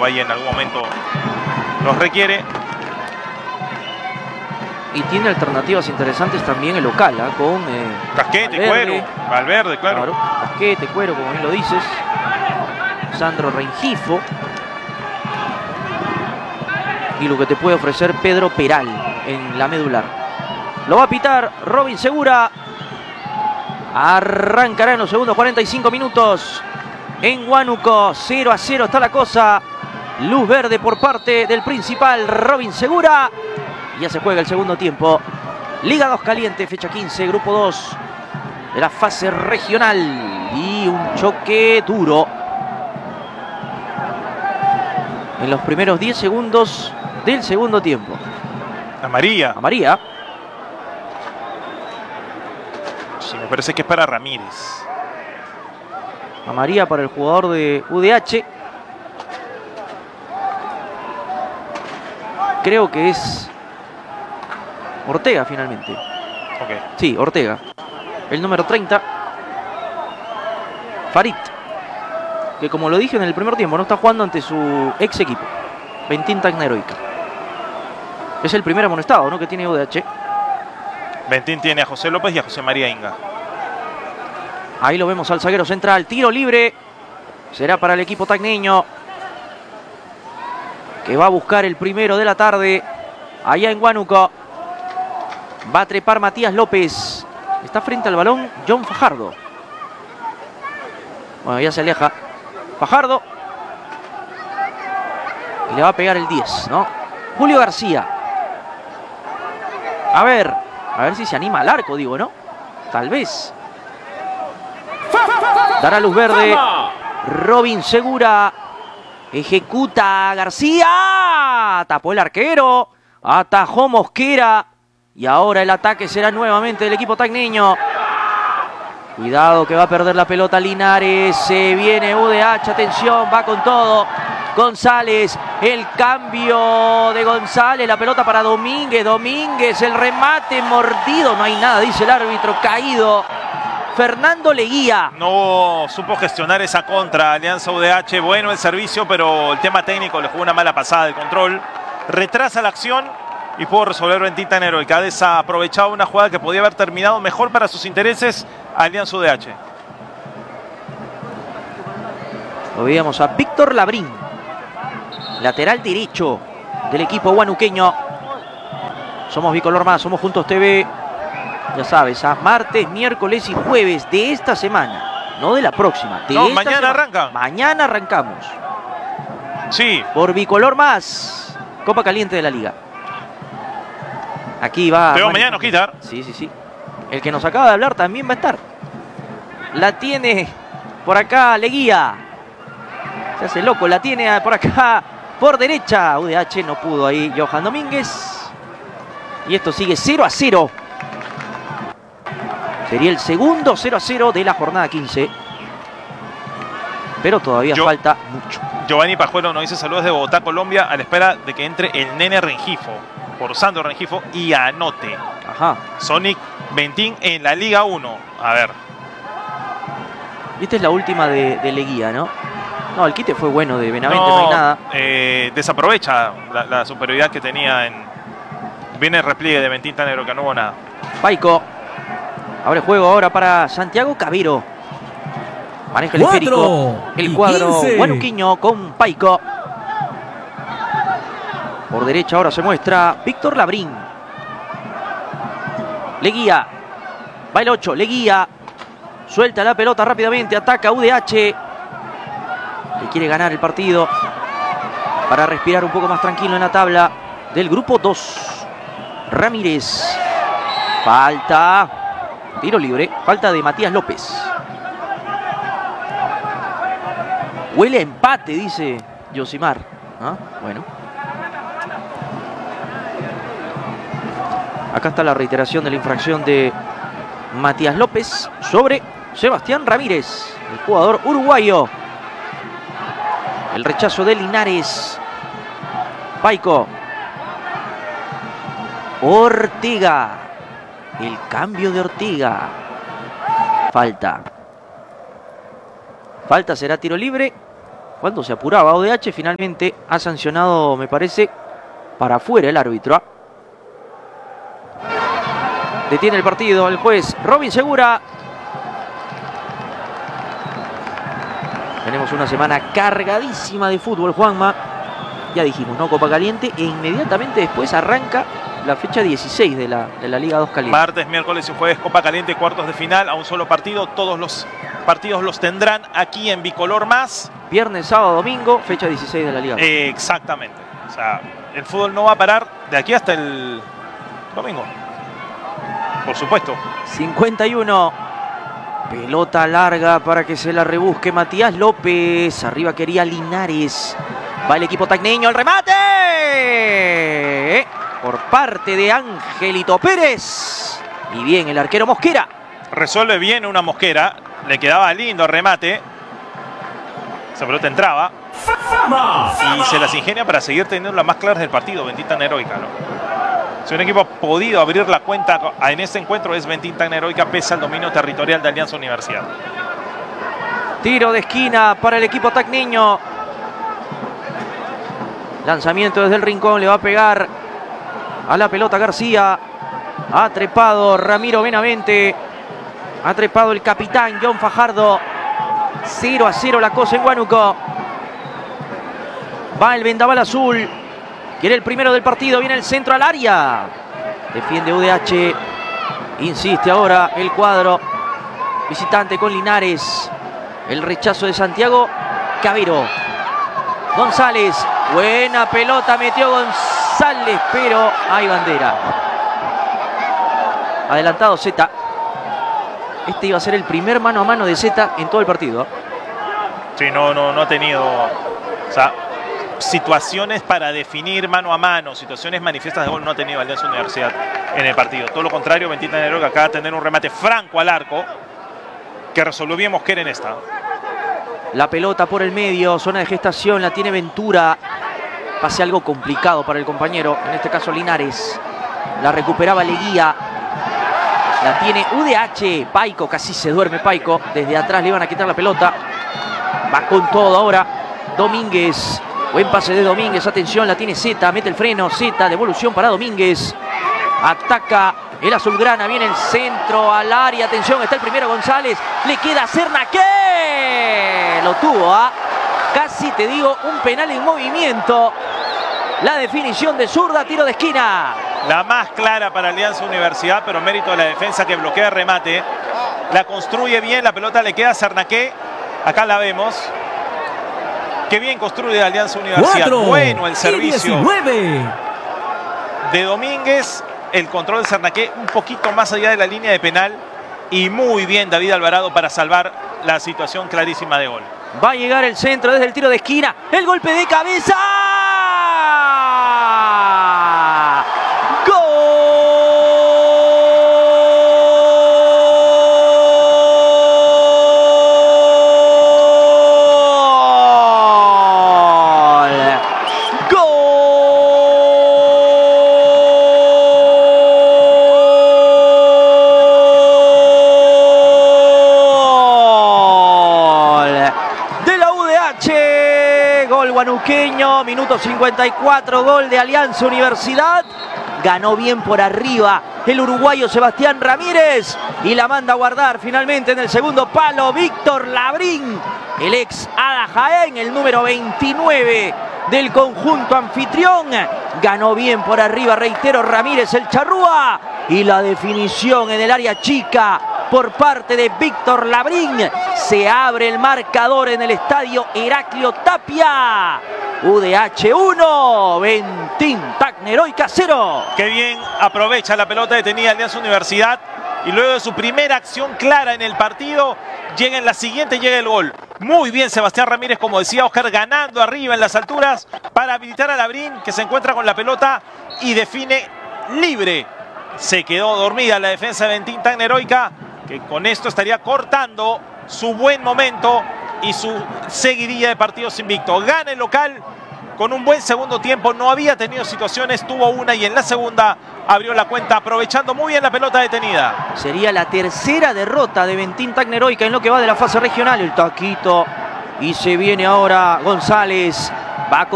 Valle en algún momento los requiere. Y tiene alternativas interesantes también el local, con Casquete, Valverde. Cuero, Valverde, claro. Casquete, Cuero, como bien lo dices. Sandro Rengifo. Y lo que te puede ofrecer Pedro Peral en la medular. Lo va a pitar Robin Segura. Arrancará en los segundos 45 minutos. En Huánuco, 0-0 está la cosa. Luz verde por parte del principal Robin Segura. Ya se juega el segundo tiempo. Liga 2 caliente, fecha 15, grupo 2 de la fase regional. Y un choque duro en los primeros 10 segundos del segundo tiempo. Amarilla. Amarilla. Sí, me parece que es para Ramírez. Amarilla para el jugador de UDH. Creo que es Ortega finalmente. Okay. Sí, Ortega. El número 30. Farid. Que como lo dije en el primer tiempo, no está jugando ante su ex equipo. Ventín Tacna Heroica. Es el primer amonestado, ¿no?, que tiene UDH. Ventín tiene a José López y a José María Inga. Ahí lo vemos al zaguero central. Tiro libre. Será para el equipo tacneño, que va a buscar el primero de la tarde. Allá en Huánuco. Va a trepar Matías López. Está frente al balón John Fajardo. Bueno, ya se aleja Fajardo. Y le va a pegar el 10, ¿no? Julio García. A ver si se anima al arco, digo, ¿no? Tal vez. Dará luz verde. Robin Segura. Ejecuta García. Tapó el arquero. Atajó Mosquera. Y ahora el ataque será nuevamente del equipo tacneño. Cuidado que va a perder la pelota Linares. Se viene UDH. Atención, va con todo. González. El cambio de González. La pelota para Domínguez. Domínguez. El remate mordido. No hay nada, dice el árbitro. Caído Fernando Leguía. No supo gestionar esa contra Alianza UDH. Bueno el servicio, pero el tema técnico le jugó una mala pasada. El control retrasa la acción y pudo resolver Ventín Tacna Heroica. Ha desaprovechado una jugada que podía haber terminado mejor para sus intereses Alianza UDH. Lo veíamos a Víctor Labrín, lateral derecho del equipo huanuqueño. Somos Bicolor Más, somos Juntos TV. Ya sabes, a martes, miércoles y jueves de esta semana. No de la próxima. No, mañana arrancan. Mañana arrancamos. Sí. Por Bicolor Más. Copa Caliente de la Liga. Aquí va. Pero mañana nos quitar. Sí, sí, sí. El que nos acaba de hablar también va a estar. La tiene por acá Leguía. Se hace loco. La tiene por acá por derecha. UDH no pudo ahí. Johan Domínguez. Y esto sigue 0-0. Sería el segundo 0-0 de la jornada 15. Pero todavía falta mucho. Giovanni Pajuelo nos dice saludos de Bogotá, Colombia, a la espera de que entre el nene Rengifo, por Sandro Rengifo, y anote. Ajá. Sonic Ventín en la Liga 1. A ver. Esta es la última de Leguía, ¿no? No, el quite fue bueno de Benavente, no hay nada. Desaprovecha la superioridad que tenía en... Viene el repliegue de Ventín Tacna Heroica, no hubo nada. Paico. Abre juego ahora para Santiago Cabero. Maneja el esférico. El cuadro huanuquiño con Paico. Por derecha ahora se muestra Víctor Labrín. Leguía. Va el 8. Leguía. Suelta la pelota rápidamente. Ataca UDH. Que quiere ganar el partido para respirar un poco más tranquilo en la tabla del grupo 2. Ramírez. Falta. Tiro libre. Falta de Matías López. Huele a empate, dice Yosimar. ¿Ah? Bueno. Acá está la reiteración de la infracción de Matías López sobre Sebastián Ramírez, el jugador uruguayo. El rechazo de Linares. Paico. Ortega. El cambio de Ortega. Falta. Falta, será tiro libre. cuando se apuraba ODH, finalmente ha sancionado, me parece, para afuera el árbitro. Detiene el partido el juez Robin Segura. Tenemos una semana cargadísima de fútbol, Juanma. Ya dijimos, ¿no? Copa Caliente, e inmediatamente después arranca la fecha 16 de la Liga 2 Caliente. Martes, miércoles y jueves Copa Caliente, cuartos de final a un solo partido. Todos los partidos los tendrán aquí en Bicolor Más. Viernes, sábado, domingo, fecha 16 de la Liga 2. Exactamente. O sea, el fútbol no va a parar de aquí hasta el domingo. Por supuesto. 51. Pelota larga para que se la rebusque Matías López. Arriba quería Linares. Va el equipo tacneño, el remate por parte de Angelito Pérez. Y bien el arquero Mosquera. Resuelve bien una Mosquera. Le quedaba lindo el remate. Esa pelota entraba. Y se las ingenia para seguir teniendo las más claras del partido. Bentín Tecnoheroica, ¿no? Si un equipo ha podido abrir la cuenta en este encuentro es Bentín Tecnoheroica, pese al dominio territorial de Alianza Universidad. Tiro de esquina para el equipo tacneño. Lanzamiento desde el rincón, le va a pegar a la pelota García. Ha trepado Ramiro Benavente. Ha trepado el capitán John Fajardo. 0-0 la cosa en Huánuco. Va el vendaval azul. Quiere el primero del partido. Viene el centro al área. Defiende UDH. Insiste ahora el cuadro visitante con Linares. El rechazo de Santiago Cabero. González. Buena pelota metió González, pero hay bandera. Adelantado Zeta. Este iba a ser el primer mano a mano de Zeta en todo el partido. Sí, no ha tenido, o sea, situaciones para definir mano a mano, situaciones manifiestas de gol no ha tenido Alianza Universidad en el partido. Todo lo contrario, Bentín Tecnoheroica acaba de tener un remate franco al arco que resolvió bien Mosquera en esta. La pelota por el medio, zona de gestación, la tiene Ventura. Pase algo complicado para el compañero, en este caso Linares. La recuperaba Leguía. La tiene UDH. Paico, casi se duerme Paico. Desde atrás le iban a quitar la pelota. Va con todo ahora Domínguez. Buen pase de Domínguez, atención, la tiene Zeta. Mete el freno, Zeta, devolución para Domínguez. Ataca el azulgrana, viene el centro al área. Atención, está el primero González. Le queda Cernaqué. Lo tuvo, casi te digo un penal en movimiento. La definición de zurda, tiro de esquina. La más clara para Alianza Universidad, pero mérito de la defensa que bloquea el remate. La construye bien, la pelota le queda a Cernaqué. Acá la vemos. Qué bien construye Alianza Universidad. Bueno el servicio de Domínguez. El control de Cernaqué un poquito más allá de la línea de penal. Y muy bien David Alvarado para salvar la situación clarísima de gol. Va a llegar el centro desde el tiro de esquina. El golpe de cabeza. Huanuqueño, minuto 54, gol de Alianza Universidad. Ganó bien por arriba el uruguayo Sebastián Ramírez y la manda a guardar finalmente en el segundo palo Víctor Labrín, el ex Ada Jaén, el número 29 del conjunto anfitrión. Ganó bien por arriba, reitero, Ramírez el charrúa, y la definición en el área chica por parte de Víctor Labrín. Se abre el marcador en el estadio Heraclio Tapia. UDH 1, Bentín Tecnoheroica 0. Qué bien aprovecha la pelota detenida Alianza Universidad. Y luego de su primera acción clara en el partido, llega en la siguiente, llega el gol. Muy bien Sebastián Ramírez, como decía Oscar, ganando arriba en las alturas para habilitar a Labrín, que se encuentra con la pelota y define libre. Se quedó dormida la defensa de Bentín Tecnoheroica, que con esto estaría cortando su buen momento y su seguidilla de partidos invicto. Gana el local con un buen segundo tiempo, no había tenido situaciones, tuvo una y en la segunda abrió la cuenta aprovechando muy bien la pelota detenida. Sería la tercera derrota de Bentín Tecnoheroica en lo que va de la fase regional. El taquito Y se viene ahora González. Va